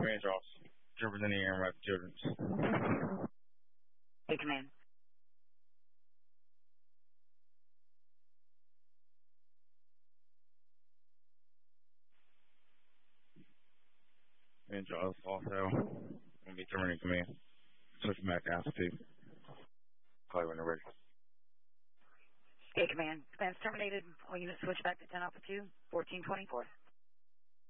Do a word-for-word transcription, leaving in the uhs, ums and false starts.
range off. Troopers in the air and right children. Hey, command. Range off also. Gonna be terminating command. Switch back to altitude. Call you when you're ready. Hey, command. Command's terminated. All units switch back to ten Alpha two, fourteen twenty-four.